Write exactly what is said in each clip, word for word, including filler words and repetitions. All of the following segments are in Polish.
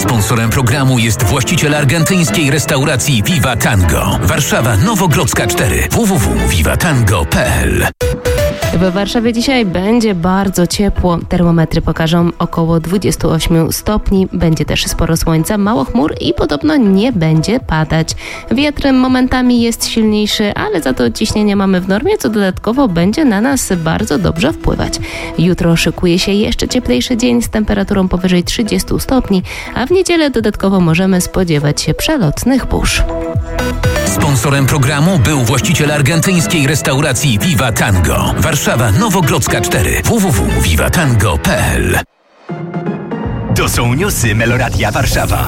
Sponsorem programu jest właściciel argentyńskiej restauracji Viva Tango. Warszawa Nowogrodzka cztery. w w w kropka viva tango kropka p l. W Warszawie dzisiaj będzie bardzo ciepło. Termometry pokażą około dwadzieścia osiem stopni. Będzie też sporo słońca, mało chmur i podobno nie będzie padać. Wiatr momentami jest silniejszy, ale za to ciśnienie mamy w normie, co dodatkowo będzie na nas bardzo dobrze wpływać. Jutro szykuje się jeszcze cieplejszy dzień z temperaturą powyżej trzydziestu stopni, a w niedzielę dodatkowo możemy spodziewać się przelotnych burz. Sponsorem programu był właściciel argentyńskiej restauracji Viva Tango. Warszawa Nowogrodzka cztery. w w w kropka viva tango kropka p l. To są newsy Meloradia Warszawa.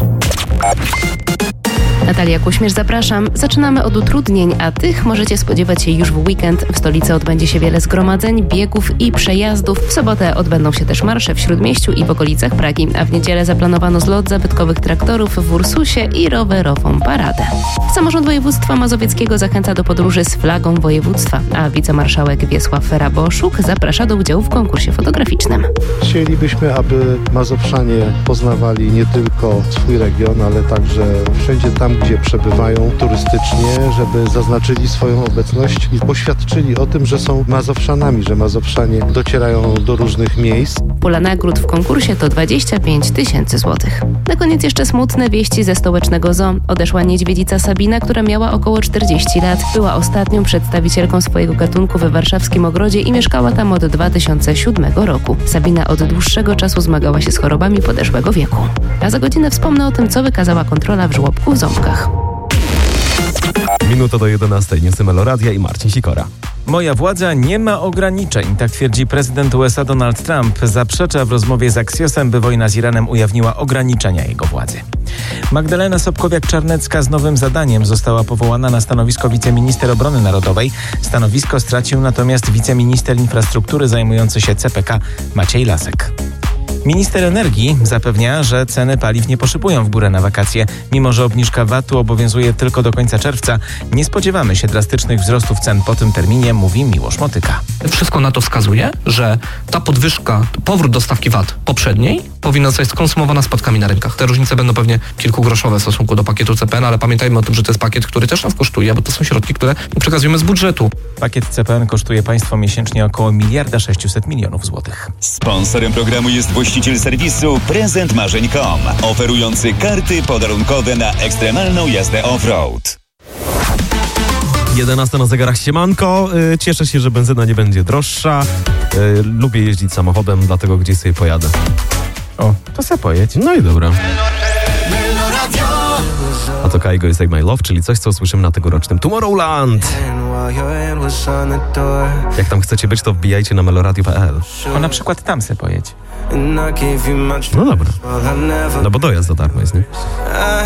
Natalia Kuśmierz, zapraszam. Zaczynamy od utrudnień, a tych możecie spodziewać się już w weekend. W stolicy odbędzie się wiele zgromadzeń, biegów i przejazdów. W sobotę odbędą się też marsze w Śródmieściu i w okolicach Pragi, a w niedzielę zaplanowano zlot zabytkowych traktorów w Ursusie i rowerową paradę. Samorząd województwa mazowieckiego zachęca do podróży z flagą województwa, a wicemarszałek Wiesław Raboszuk zaprasza do udziału w konkursie fotograficznym. Chcielibyśmy, aby Mazowszanie poznawali nie tylko swój region, ale także wszędzie tam, gdzie przebywają turystycznie, żeby zaznaczyli swoją obecność i poświadczyli o tym, że są Mazowszanami, że Mazowszanie docierają do różnych miejsc. Pula nagród w konkursie to dwadzieścia pięć tysięcy złotych. Na koniec jeszcze smutne wieści ze stołecznego zoo. Odeszła niedźwiedzica Sabina, która miała około czterdzieści lat. Była ostatnią przedstawicielką swojego gatunku we warszawskim ogrodzie i mieszkała tam od dwa tysiące siódmego roku. Sabina od dłuższego czasu zmagała się z chorobami podeszłego wieku. A za godzinę wspomnę o tym, co wykazała kontrola w żłobku w Ząbkach. Minuta do jedenastej. Newsy Meloradia i Marcin Sikora. Moja władza nie ma ograniczeń, tak twierdzi prezydent U S A Donald Trump. Zaprzecza w rozmowie z Axiosem, by wojna z Iranem ujawniła ograniczenia jego władzy. Magdalena Sobkowiak-Czarnecka z nowym zadaniem została powołana na stanowisko wiceminister obrony narodowej. Stanowisko stracił natomiast wiceminister infrastruktury zajmujący się C P K Maciej Lasek. Minister energii zapewnia, że ceny paliw nie poszybują w górę na wakacje. Mimo że obniżka V A T-u obowiązuje tylko do końca czerwca, nie spodziewamy się drastycznych wzrostów cen po tym terminie, mówi Miłosz Motyka. Wszystko na to wskazuje, że ta podwyżka, powrót do stawki V A T poprzedniej powinna zostać skonsumowana spadkami na rynkach. Te różnice będą pewnie kilkugroszowe w stosunku do pakietu C P N, ale pamiętajmy o tym, że to jest pakiet, który też nas kosztuje, bo to są środki, które przekazujemy z budżetu. Pakiet C P N kosztuje państwo miesięcznie około miliarda sześciuset milionów złotych. Sponsorem programu jest właściciel serwisu prezent marzeń kropka com, oferujący karty podarunkowe na ekstremalną jazdę off-road. jedenasta na zegarach, siemanko. Yy, cieszę się, że benzyna nie będzie droższa. Yy, lubię jeździć samochodem, dlatego gdzieś sobie pojadę. O, to se pojedź. No i dobra. A to Kaigo jest Like My Love, czyli coś, co usłyszymy na tegorocznym Tomorrowland. Jak tam chcecie być, to wbijajcie na meloradio kropka p l. O, na przykład tam se pojedź. No dobra. No bo dojazd za darmo jest, nie?